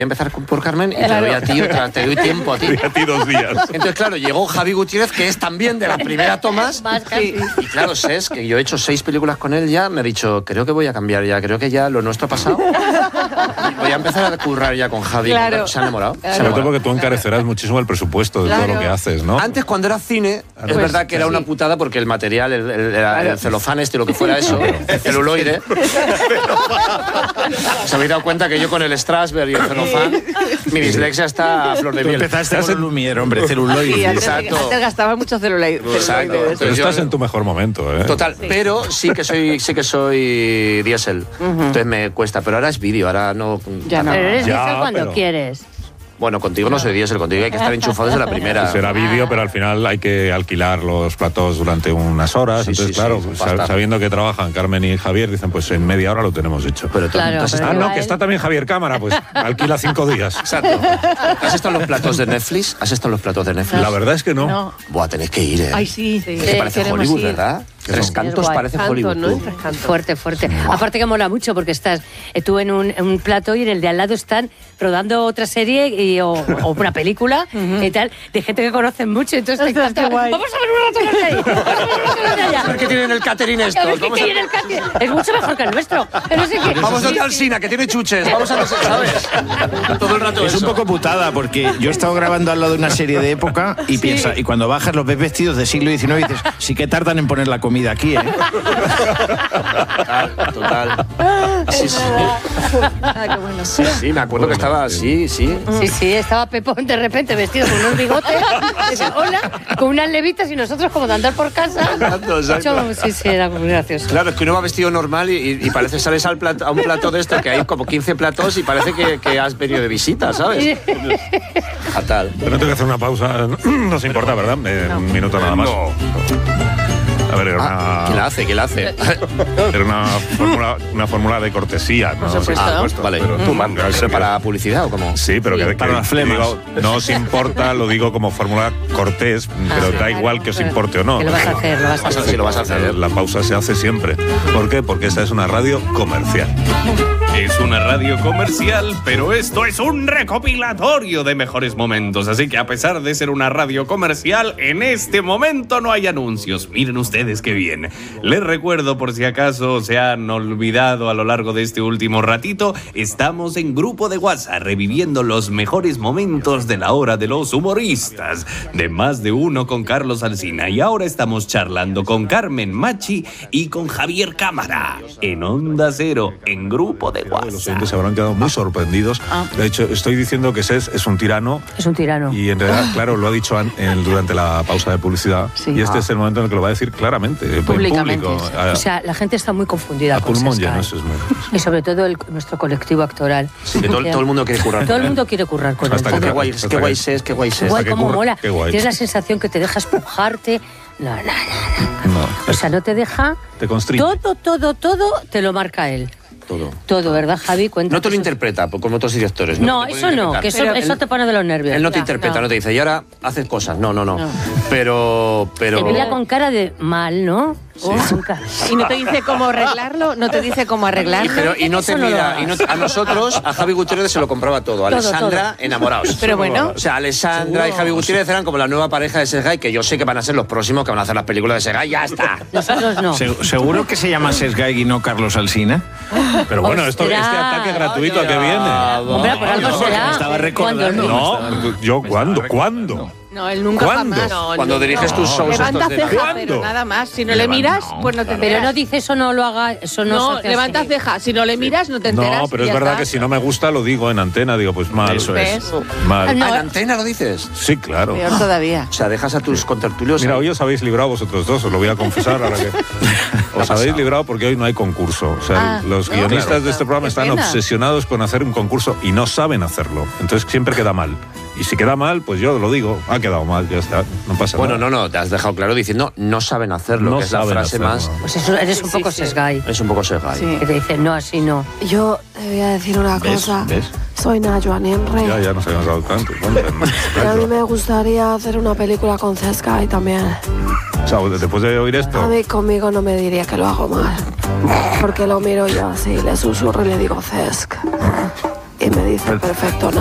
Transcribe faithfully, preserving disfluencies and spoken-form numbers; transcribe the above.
a empezar por Carmen y te doy a ti otra, te doy tiempo a ti. A ti dos días. Entonces, claro, llegó Javi Gutiérrez, que es también de la primera Tomás. Sí. Y claro, Ses, que yo he hecho seis películas con él ya, me ha dicho, creo que voy a cambiar ya, creo que ya lo nuestro ha pasado. Voy a empezar a currar ya con Javi. Claro. Se ha enamorado. Claro. Sobre todo porque tú encarecerás mucerísimo el presupuesto de Claro. todo lo que haces, ¿no? Antes, cuando era cine, es Pues, verdad que era sí. una putada porque el material, el, el, el, el celofán este, lo que fuera eso, el celuloide. ¿Os habéis dado cuenta que yo con el Strasberg y el celofán, mi dislexia está a flor de Tú miel? empezaste con el Lumière, hombre, celuloide. Sí, antes, Exacto. antes gastaba mucho celuloide. Exacto. celuloide. Pero yo- estás en tu mejor momento, ¿eh? Total, pero sí que soy sí que soy diésel. Entonces me cuesta, pero ahora es vídeo, ahora no. Ya no. Pero eres Ya, diésel cuando pero- quieres. Bueno, contigo no soy diésel, contigo hay que estar enchufado desde la primera. Será vídeo, pero al final hay que alquilar los platos durante unas horas. Sí, Entonces, sí, claro, sí, sab- basta. sabiendo que trabajan Carmen y Javier, dicen, pues en media hora lo tenemos hecho. Pero tú, Claro, tú has pero- Ah, estado- no, que está también Javier Cámara, pues alquila cinco días. Exacto. ¿Has estado en los platos de Netflix? ¿Has estado en los platos de Netflix? La verdad es que no. No. Buah, tenéis que ir, ¿eh? Ay, sí. Es que parece queremos Hollywood, ir. ¿verdad? Tres cantos guay. parece Canto, Hollywood. ¿no? tú. Tres cantos. Fuerte, fuerte. Aparte que mola mucho porque estás eh, tú en un, en un plato y en el de al lado están rodando otra serie y, o, o una película y tal, de gente que conocen mucho. Entonces te Ostras, encanta. qué guay. Vamos a ver un rato los de ahí. Vamos a ver un rato los de A ver allá. qué tienen el catering A ver estos. qué Vamos tiene el catering. Es mucho mejor que el nuestro. Pero no sé qué. a, vamos a Sí, ir al sí. Sina, que tiene chuches. Vamos a no sé, ¿sabes? Todo el rato Es un eso. poco putada porque yo he estado grabando al lado de una serie de época y piensa, y cuando bajas los ves vestidos de siglo diecinueve y dices, sí que tardan en poner la comida aquí, ¿eh? Total, total. Sí, sí. Ah, qué bueno. Sí, sí, me acuerdo que estaba así, sí. Sí, sí, estaba Pepón de repente vestido con unos bigotes, decía, hola, con unas levitas y nosotros como de andar por casa. Exacto, exacto. Yo- sí, sí, era muy gracioso. Claro, es que uno va vestido normal y, y- y parece sales al plato, a un plato de esto que hay como quince platos y parece que, que has venido de visita, ¿sabes? Fatal. Pero no tengo que hacer una pausa. No se importa, ¿verdad? Eh, Un minuto nada más. A ver, era Ah, una... ¿quién la hace? ¿Quién la hace? Era una fórmula, una fórmula de cortesía, ¿no? Por supuesto. Sí, Ah, vale. pero tú ¿Pero eso para publicidad o cómo? Sí, pero que, para que- las flemas. digo, no os importa, lo digo como fórmula cortés, pero sí, da claro, igual que os pero- importe o no. que lo vas a hacer, lo vas a hacer. Sí, lo vas a hacer. La pausa se hace siempre. ¿Por qué? Porque esta es una radio comercial. Es una radio comercial, pero esto es un recopilatorio de mejores momentos. Así que a pesar de ser una radio comercial, en este momento no hay anuncios. Miren ustedes qué bien. Les recuerdo, por si acaso se han olvidado a lo largo de este último ratito, estamos en grupo de WhatsApp reviviendo los mejores momentos de la hora de los humoristas. De más de uno con Carlos Alsina. Y ahora estamos charlando con Carmen Machi y con Javier Cámara. En Onda Cero, en grupo de Los WhatsApp. oyentes se habrán quedado muy sorprendidos. De hecho, estoy diciendo que Ses es un tirano. Es un tirano. Y en realidad, claro, lo ha dicho an- en- durante la pausa de publicidad. Sí. Y este Ah. es el momento en el que lo va a decir claramente, en Públicamente, público. sí. A, O sea, la gente está muy confundida a con pulmón Saskia. lleno, eso es muy... Y sobre todo el- nuestro colectivo actoral. Sí, que todo, todo el mundo quiere currar. Todo el mundo quiere currar con Hasta él. que Qué tra- guay, hasta qué que- guay es, qué guay es. Guay, que cómo curra- mola. qué guay. Tienes la sensación que te deja espujarte. No, no, no, no. No, O sea, no te deja... te constriñe. Todo, todo, todo te lo marca él. Todo. Todo, ¿verdad, Javi? Cuenta No te lo que eso- interpreta, pues, como otros directores. No, te puede eso no, interpretar. que eso, Pero eso él, te pone de los nervios. él no te Ya, interpreta, no. no. te dice, y ahora haces cosas. No, no, no. No. Pero, pero... Te mira con cara de mal, ¿no? Oh, con cara- Y no te dice cómo arreglarlo, no te dice cómo Y, arreglarlo. pero, y no te Eso no lo mira, hagas. y no- a nosotros, a Javi Gutiérrez se lo compraba todo. A Todo, Alessandra, enamorados. Pero bueno. O sea, Alessandra y Javi Gutiérrez eran como la nueva pareja de Sergay, que yo sé que van a ser los próximos que van a hacer las películas de Sergay. ¡Ya está! Nosotros no. Se- ¿Seguro que se llama Sesgay y no Carlos Alsina? Pero bueno, esto, Ostras. este ataque gratuito a que viene. Hombre, por algo No, será. estaba Cuando el- recordando. No, yo, ¿cuándo? ¿Cuándo? No, él nunca ¿Cuándo? jamás. No, Cuando nunca. diriges tus shows Levanta estos de... ceja, ¿Cuándo? pero nada más. Si no le miras, pues no te Pero enteras. no dice eso, no lo haga, eso no, No, se hace levanta así. ceja. Si no le miras, no te enteras. No, pero y es ya verdad está. que si no me gusta lo digo en antena, digo, pues mal. Eso es. ¿Ves? Mal. No, ¿Ah, en antena lo dices? Sí, claro. Peor todavía. O sea, dejas a tus contertulios... Mira, ahí. hoy os habéis librado vosotros dos, os lo voy a confesar ahora que... Os habéis librado porque hoy no hay concurso. O sea, Ah, los no, guionistas claro. de este programa Qué están pena. obsesionados con hacer un concurso y no saben hacerlo. Entonces siempre queda mal. Y si queda mal, pues yo lo digo, ha quedado mal, ya está, no pasa Bueno, nada. no, no, te has dejado claro diciendo no saben hacerlo, No que es la saben frase hacerlo. más... Pues eso, eres un Sí, poco sí. sesgay. Es un poco Sergay. Sí. Que te dicen, no, así no. Yo te voy a decir una ¿Ves? cosa. ¿Ves? Soy Najuan Henry. Ya, ya nos habíamos dado tanto. cuenta. Y a mí me gustaría hacer una película con Sesgay también. O sea, después de oír A esto, mí conmigo no me diría que lo hago mal. Porque lo miro yo así, le susurro y le digo Cesc. y me dice, perfecto,